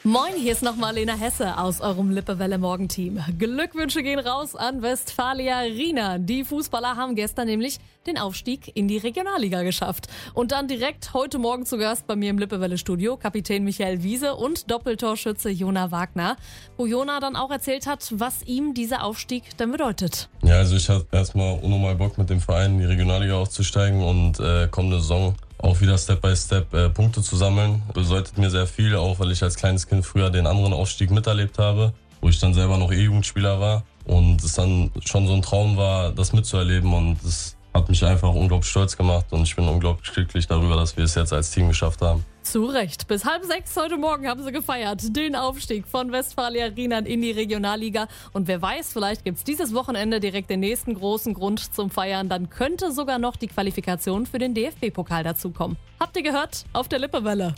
Moin, hier ist nochmal Lena Hesse aus eurem Lippewelle-Morgenteam. Glückwünsche gehen raus an Westfalia Riena. Die Fußballer haben gestern nämlich den Aufstieg in die Regionalliga geschafft. Und dann direkt heute Morgen zu Gast bei mir im Lippewelle-Studio Kapitän Michael Wiese und Doppeltorschütze Jona Wagner, wo Jona dann auch erzählt hat, was ihm dieser Aufstieg denn bedeutet. Ja, also ich hatte erstmal unnormal Bock mit dem Verein in die Regionalliga aufzusteigen und kommende Saison auch wieder Step by Step Punkte zu sammeln. Bedeutet mir sehr viel, auch weil ich als kleines Kind früher den anderen Aufstieg miterlebt habe, wo ich dann selber noch E-Jugendspieler war und es dann schon so ein Traum war, das mitzuerleben, und das hat mich einfach unglaublich stolz gemacht und ich bin unglaublich glücklich darüber, dass wir es jetzt als Team geschafft haben. Zu Recht. Bis 5:30 heute Morgen haben sie gefeiert. Den Aufstieg von Westfalia Riena in die Regionalliga. Und wer weiß, vielleicht gibt's dieses Wochenende direkt den nächsten großen Grund zum Feiern. Dann könnte sogar noch die Qualifikation für den DFB-Pokal dazukommen. Habt ihr gehört? Auf der Lippewelle.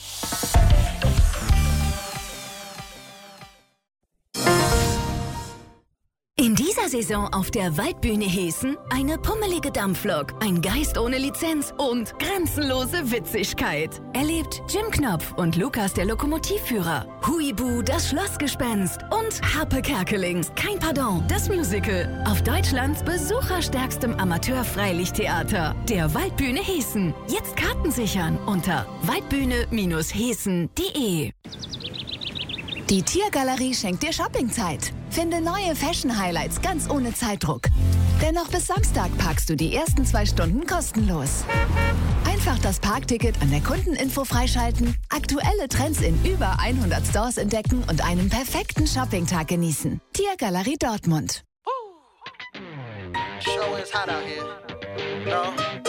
In dieser Saison auf der Waldbühne Hessen eine pummelige Dampflok, ein Geist ohne Lizenz und grenzenlose Witzigkeit. Erlebt Jim Knopf und Lukas der Lokomotivführer, Huibu das Schlossgespenst und Harpe Kerkeling, kein Pardon, das Musical auf Deutschlands besucherstärkstem Amateur-Freilichttheater, der Waldbühne Hessen. Jetzt Karten sichern unter waldbühne-hessen.de. Die Tiergalerie schenkt dir Shoppingzeit. Finde neue Fashion-Highlights ganz ohne Zeitdruck. Denn noch bis Samstag parkst du die ersten 2 Stunden kostenlos. Einfach das Parkticket an der Kundeninfo freischalten, aktuelle Trends in über 100 Stores entdecken und einen perfekten Shoppingtag genießen. Tiergalerie Dortmund. Sure is hot out here. No.